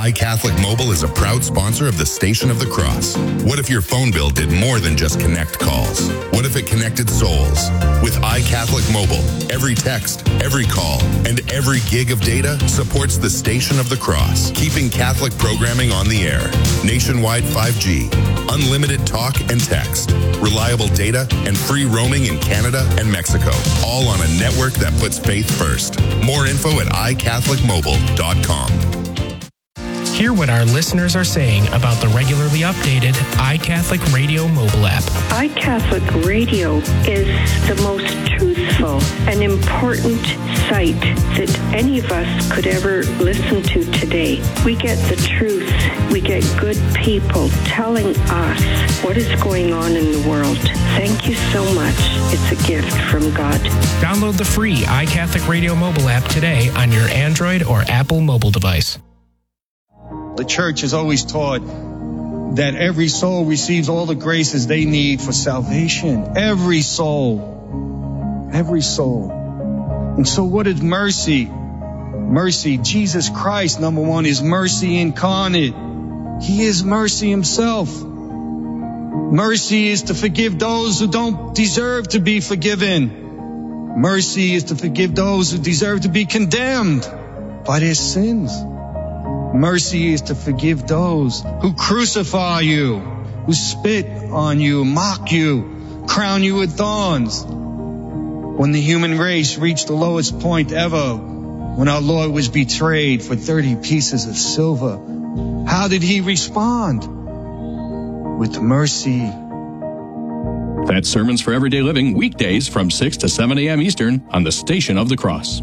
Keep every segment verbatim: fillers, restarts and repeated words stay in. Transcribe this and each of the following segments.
iCatholic Mobile is a proud sponsor of the Station of the Cross. What if your phone bill did more than just connect calls? What if it connected souls? With iCatholic Mobile, every text, every call, and every gig of data supports the Station of the Cross, keeping Catholic programming on the air. Nationwide five G, unlimited talk and text, reliable data, and free roaming in Canada and Mexico, all on a network that puts faith first. More info at i catholic mobile dot com. Hear what our listeners are saying about the regularly updated iCatholic Radio mobile app. iCatholic Radio is the most truthful and important site that any of us could ever listen to today. We get the truth. We get good people telling us what is going on in the world. Thank you so much. It's a gift from God. Download the free iCatholic Radio mobile app today on your Android or Apple mobile device. The church has always taught that every soul receives all the graces they need for salvation. Every soul. Every soul. And so what is mercy? Mercy, Jesus Christ, number one, is mercy incarnate. He is mercy himself. Mercy is to forgive those who don't deserve to be forgiven. Mercy is to forgive those who deserve to be condemned by their sins. Mercy is to forgive those who crucify you, who spit on you, mock you, crown you with thorns. When the human race reached the lowest point ever, when our Lord was betrayed for thirty pieces of silver, how did he respond? With mercy. That's Sermons for Everyday Living, weekdays from six to seven a.m. Eastern on the Station of the Cross.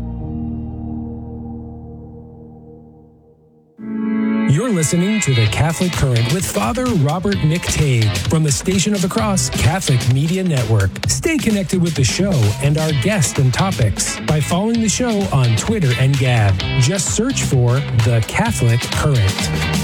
You're listening to The Catholic Current with Father Robert McTague from the Station of the Cross Catholic Media Network. Stay connected with the show and our guests and topics by following the show on Twitter and Gab. Just search for The Catholic Current.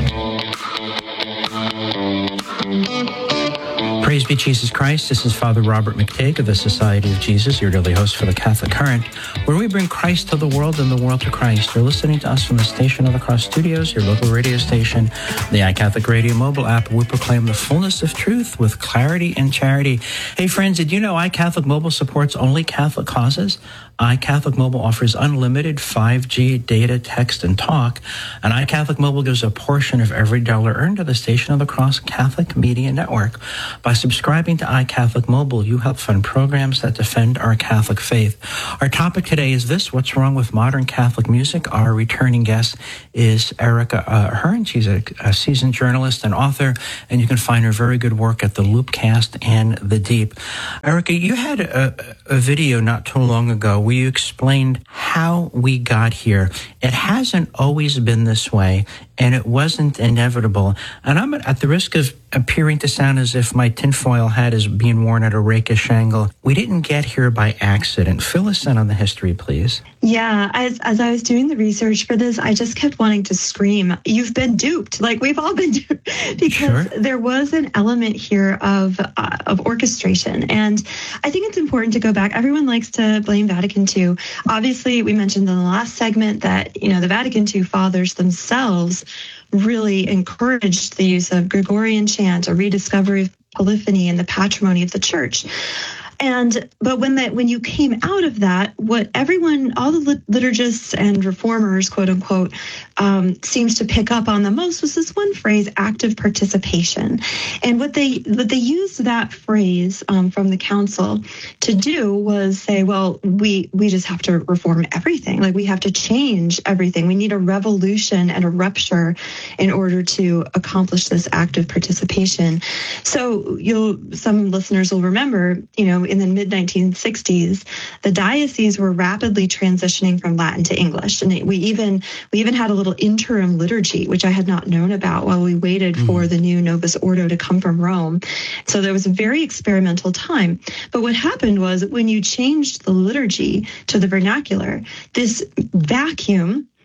Praise be Jesus Christ. This is Father Robert McTague of the Society of Jesus, your daily host for the Catholic Current, where we bring Christ to the world and the world to Christ. You're listening to us from the Station of the Cross Studios, your local radio station, the iCatholic Radio mobile app. We proclaim the fullness of truth with clarity and charity. Hey friends, did you know iCatholic Mobile supports only Catholic causes? iCatholic Mobile offers unlimited five G data, text, and talk, and iCatholic Mobile gives a portion of every dollar earned to the Station of the Cross Catholic Media Network. By subscribing to iCatholic Mobile, you help fund programs that defend our Catholic faith. Our topic today is this: what's wrong with modern Catholic music? Our returning guest is Erica uh, Hearn. She's a, a seasoned journalist and author, and you can find her very good work at the Loopcast and The Deep. Erica, you had a, a video not too long ago where you explained how we got here. It hasn't always been this way, and it wasn't inevitable. And I'm at the risk of appearing to sound as if my tinfoil hat is being worn at a rakish angle. We didn't get here by accident. Fill us in on the history, please. Yeah, as as I was doing the research for this, I just kept wanting to scream, you've been duped. Like, we've all been duped. Because sure. There was an element here of uh, of orchestration. And I think it's important to go back. Everyone likes to blame Vatican Two. Obviously, we mentioned in the last segment that, you know, the Vatican Two fathers themselves really encouraged the use of Gregorian chant, a rediscovery of polyphony and the patrimony of the church. And but when that when you came out of that, what everyone, all the liturgists and reformers, quote unquote, um, seems to pick up on the most was this one phrase, active participation. And what they what they used that phrase um, from the council to do was say, well, we we just have to reform everything. Like, we have to change everything. We need a revolution and a rupture in order to accomplish this active participation. So you'll some listeners will remember, you know, in the mid nineteen sixties, the dioceses were rapidly transitioning from Latin to English. And we even we even had a little interim liturgy, which I had not known about while we waited mm. for the new Novus Ordo to come from Rome. So there was a very experimental time. But what happened was, when you changed the liturgy to the vernacular, this vacuum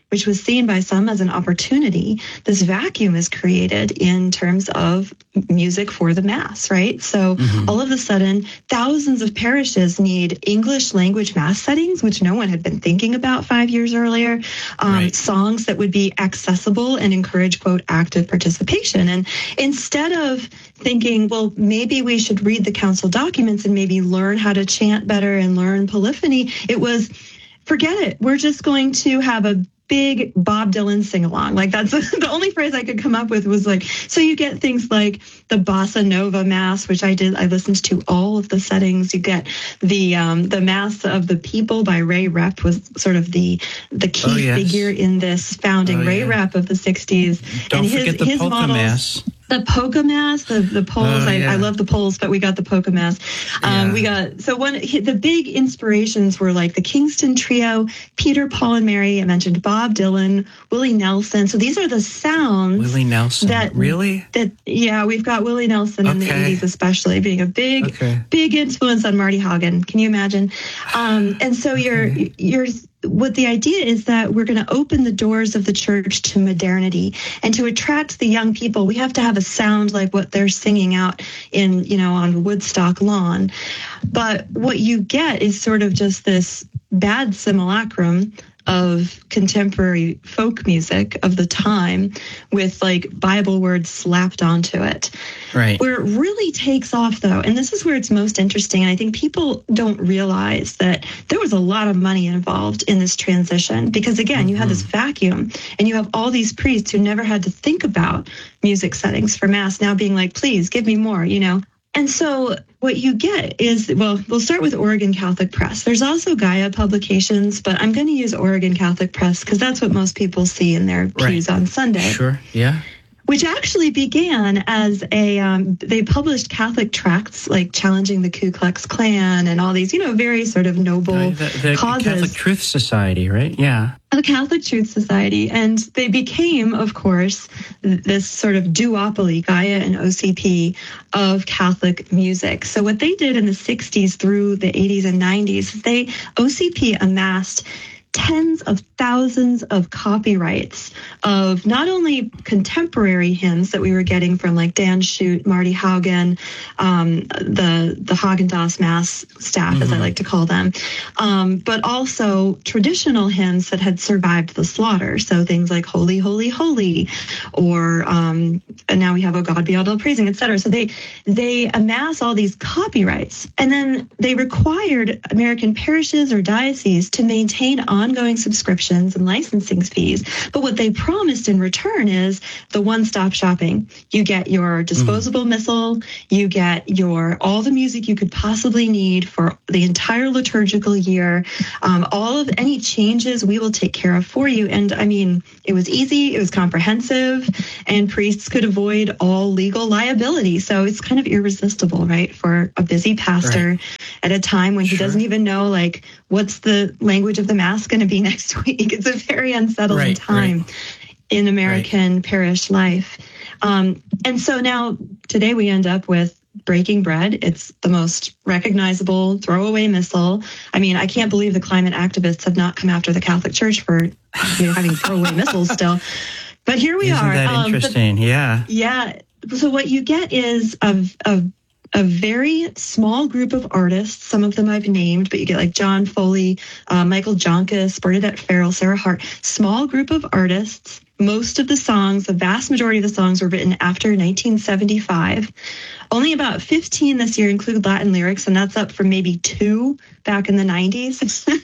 which was seen by some as an opportunity, this vacuum is created in terms of music for the mass, right? So mm-hmm. all of a sudden, thousands of parishes need English language mass settings, which no one had been thinking about five years earlier, um, right. songs that would be accessible and encourage, quote, active participation. And instead of thinking, well, maybe we should read the council documents and maybe learn how to chant better and learn polyphony, it was, forget it. We're just going to have a big Bob Dylan sing-along. Like, that's the only phrase I could come up with was like, so you get things like the Bossa Nova Mass, which I did, I listened to all of the settings. You get the um, the Mass of the People by Ray Rep was sort of the the key oh, yes. figure in this founding oh, Ray yeah. Rep of the sixties. Don't and his, forget the his polka models, mass. The polka mass, the the Poles. Oh, yeah. I, I love the Poles, but we got the polka mass. Um, yeah. We got so one. The big inspirations were like the Kingston Trio, Peter, Paul, and Mary. I mentioned Bob Dylan, Willie Nelson. So these are the sounds. Willie Nelson. That really? That yeah, we've got Willie Nelson in okay. the eighties, especially being a big, okay. big influence on Marty Haugen. Can you imagine? Um, and so okay. you're you're. What the idea is that we're going to open the doors of the church to modernity, and to attract the young people, we have to have a sound like what they're singing out in, you know, on Woodstock lawn. But what you get is sort of just this bad simulacrum of contemporary folk music of the time with like Bible words slapped onto it. Right. Where it really takes off, though, and this is where it's most interesting, and I think people don't realize that there was a lot of money involved in this transition, because again, mm-hmm. you had this vacuum and you have all these priests who never had to think about music settings for mass now being like, please give me more, you know. And so what you get is, well, we'll start with Oregon Catholic Press. There's also Gaia Publications, but I'm going to use Oregon Catholic Press because that's what most people see in their pews right. on Sunday. Sure, yeah. Which actually began as a, um, they published Catholic tracts like challenging the Ku Klux Klan and all these, you know, very sort of noble uh, the, the causes. Catholic Truth Society, right? Yeah. The Catholic Truth Society. And they became, of course, this sort of duopoly, Gaia and O C P, of Catholic music. So what they did in the sixties through the eighties and nineties, they, O C P amassed tens of thousands of copyrights of not only contemporary hymns that we were getting from like Dan Schutt, Marty Haugen, um, the the Haagen-Dazs Mass staff, mm-hmm. as I like to call them, um, but also traditional hymns that had survived the slaughter. So things like Holy, Holy, Holy, or um, and now we have O God Be All Del Praising, et cetera. So they they amass all these copyrights, and then they required American parishes or dioceses to maintain on ongoing subscriptions and licensing fees. But what they promised in return is the one-stop shopping. You get your disposable mm. missal, you get your all the music you could possibly need for the entire liturgical year. Um, all of any changes we will take care of for you. And I mean, it was easy, it was comprehensive, and priests could avoid all legal liability. So it's kind of irresistible, right, for a busy pastor right. at a time when he sure. doesn't even know, like, what's the language of the Mass going to be next week. It's a very unsettling right, time right. in American right. parish life. Um, and so now today we end up with Breaking Bread. It's the most recognizable throwaway missal. I mean, I can't believe the climate activists have not come after the Catholic Church for you know, having throwaway missals still. But here we Isn't are. Isn't that um, interesting? But, yeah. Yeah. So what you get is a, a a very small group of artists. Some of them I've named, but you get like John Foley, uh, Michael Joncas, Bernadette Farrell, Sarah Hart. Small group of artists. Most of the songs, the vast majority of the songs were written after nineteen seventy-five. Only about fifteen this year include Latin lyrics, and that's up from maybe two back in the nineties.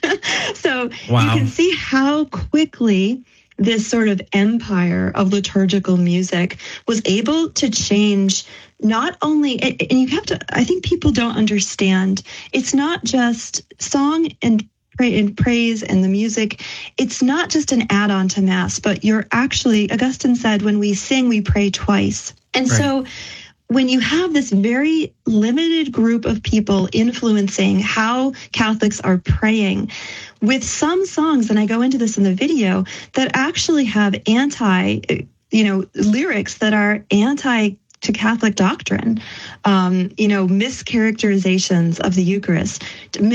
So wow. you can see how quickly this sort of empire of liturgical music was able to change not only, and you have to, I think people don't understand, it's not just song and pray and praise and the music. It's not just an add-on to Mass, but you're actually, Augustine said, when we sing, we pray twice. And right. so when you have this very limited group of people influencing how Catholics are praying, with some songs, and I go into this in the video, that actually have anti, you know, lyrics that are anti to Catholic doctrine. Um, you know, mischaracterizations of the Eucharist,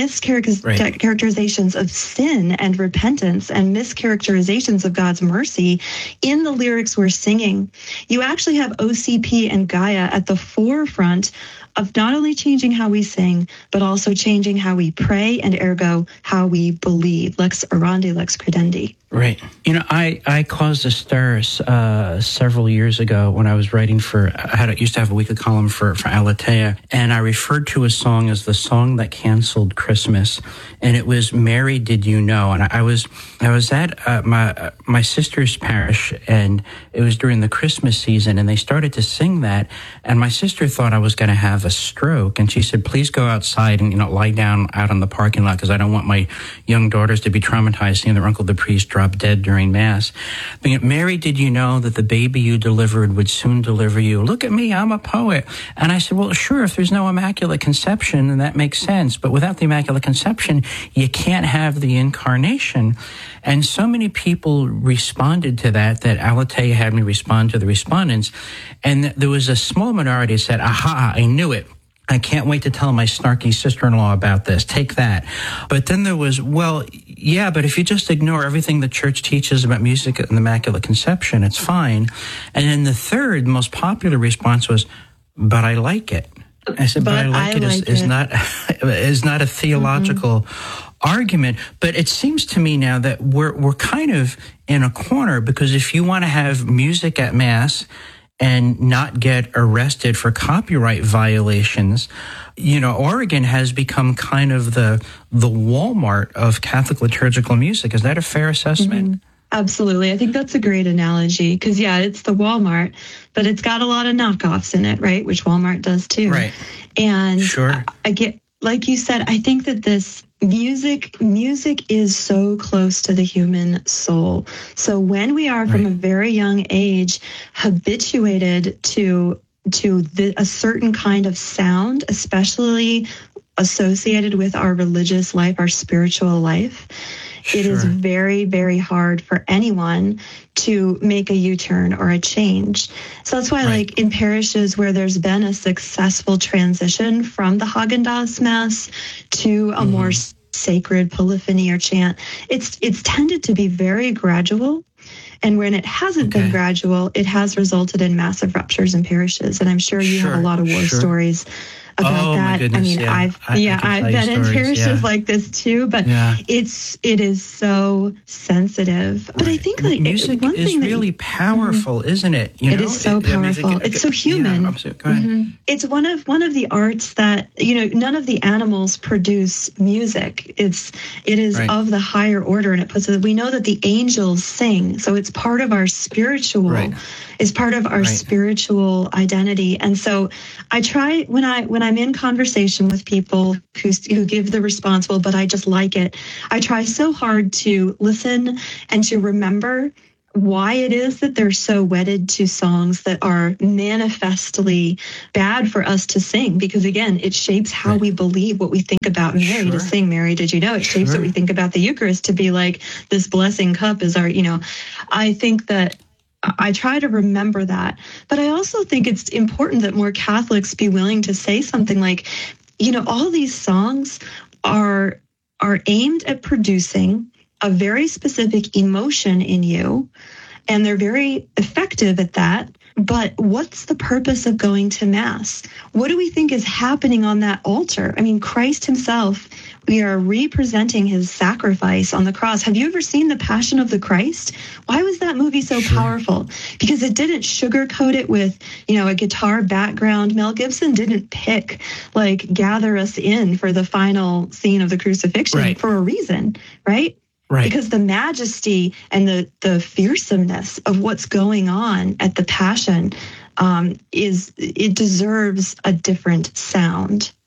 mischaracterizations right. of sin and repentance, and mischaracterizations of God's mercy in the lyrics we're singing. You actually have O C P and Gaia at the forefront of not only changing how we sing, but also changing how we pray, and ergo, how we believe. Lex orandi, lex credendi. Right. You know, I, I caused a stir uh, several years ago when I was writing for, I had, used to have a weekly column for, for Aletheia, and I referred to a song as the song that canceled Christmas, and it was Mary, Did You Know? And I, I was I was at uh, my uh, my sister's parish, and it was during the Christmas season, and they started to sing that, and my sister thought I was going to have a stroke, and she said, please go outside and, you know, lie down out on the parking lot, because I don't want my young daughters to be traumatized seeing their uncle the priest drop dead during Mass. But, Mary, did you know that the baby you delivered would soon deliver you? Look at me, I'm a poet. And I said, well, sure, if there's no Immaculate Conception, then that makes sense. But without the Immaculate Conception, you can't have the Incarnation. And so many people responded to that, that Aletheia had me respond to the respondents. And there was a small minority that said, aha, I knew it. I can't wait to tell my snarky sister-in-law about this. Take that. But then there was, well, yeah, but if you just ignore everything the church teaches about music and the Immaculate Conception, it's fine. And then the third most popular response was, but I like it. I said, but, but I like I it, like is, it is not is not a theological mm-hmm. argument. But it seems to me now that we're we're kind of in a corner, because if you want to have music at Mass and not get arrested for copyright violations, you know, Oregon has become kind of the the Walmart of Catholic liturgical music. Is that a fair assessment? Mm-hmm. Absolutely. I think that's a great analogy, because, yeah, it's the Walmart, but it's got a lot of knockoffs in it, right? Which Walmart does too. Right. And sure. I, I get, like you said, I think that this music, music is so close to the human soul. So when we are from right. a very young age habituated to to the, a certain kind of sound, especially associated with our religious life, our spiritual life, Sure. It is very, very hard for anyone to make a U-turn or a change. So that's why, right. like in parishes where there's been a successful transition from the Haagen-Dazs Mass to a mm-hmm. more sacred polyphony or chant, it's it's tended to be very gradual. And when it hasn't okay. been gradual, it has resulted in massive ruptures in parishes. And I'm sure you sure. have a lot of war sure. stories about oh, that. My goodness, I mean, yeah. I've I, yeah, I I've been in parishes yeah. like this too, but yeah. it's it is so sensitive. But right. I think like music one is thing really that, powerful, mm-hmm. isn't it? You it know? is so it, powerful. I mean, it, it's so human. Yeah, absolutely. Go ahead. Mm-hmm. It's one of one of the arts that, you know, none of the animals produce music. It's it is right. of the higher order, and it puts it. We know that the angels sing, so it's part of our spiritual. Right. Is part of our right. spiritual identity. And so I try when I when I'm in conversation with people who who give the response, well, but I just like it. I try so hard to listen and to remember why it is that they're so wedded to songs that are manifestly bad for us to sing, because again, it shapes how right. we believe, what we think about Mary sure. to sing Mary, did you know? It shapes sure. what we think about the Eucharist to be like, this blessing cup is our, you know, I think that I try to remember that. But I also think it's important that more Catholics be willing to say something like, you know, all these songs are are aimed at producing a very specific emotion in you, and they're very effective at that. But what's the purpose of going to Mass? What do we think is happening on that altar? I mean, Christ himself, we are representing his sacrifice on the cross. Have you ever seen The Passion of the Christ? Why was that movie so sure. powerful? Because it didn't sugarcoat it with, you know, a guitar background. Mel Gibson didn't pick, like, gather us in for the final scene of the crucifixion right. for a reason, right? Right. Because the majesty and the, the fearsomeness of what's going on at the Passion um, is, it deserves a different sound.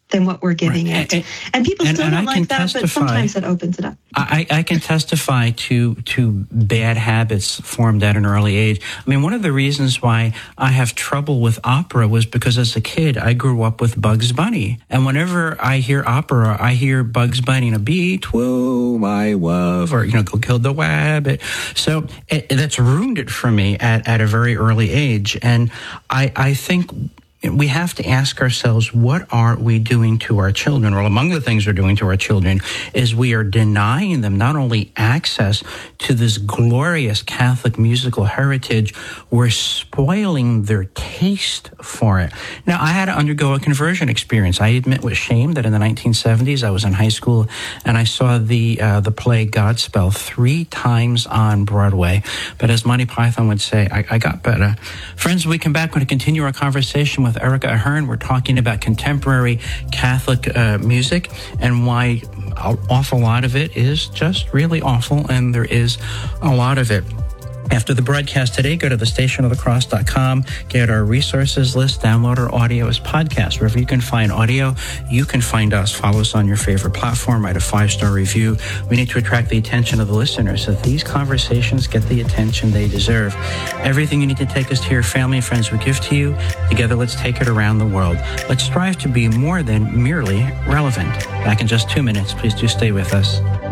than what we're giving right. it. And, and people and, still and don't I like that, testify, but sometimes it opens it up. I, I can testify to to bad habits formed at an early age. I mean, one of the reasons why I have trouble with opera was because as a kid, I grew up with Bugs Bunny. And whenever I hear opera, I hear Bugs Bunny, you know, beat, woo, my love, or, you know, go kill the wabbit. So it, that's ruined it for me at, at a very early age. And I, I think we have to ask ourselves, what are we doing to our children? Well, among the things we're doing to our children is we are denying them not only access to this glorious Catholic musical heritage, we're spoiling their taste for it. Now, I had to undergo a conversion experience. I admit with shame that in the nineteen seventies, I was in high school and I saw the uh, the play Godspell three times on Broadway. But as Monty Python would say, I, I got better. Friends, when we come back, we're going to continue our conversation with Erica Ahern. We're talking about contemporary Catholic uh, music and why an awful lot of it is just really awful, and there is a lot of it. After the broadcast today, go to the station of the cross dot com, get our resources list, download our audio as podcast. Wherever you can find audio, you can find us. Follow us on your favorite platform, write a five-star review. We need to attract the attention of the listeners so that these conversations get the attention they deserve. Everything you need to take us to your family and friends we give to you. Together, let's take it around the world. Let's strive to be more than merely relevant. Back in just two minutes. Please do stay with us.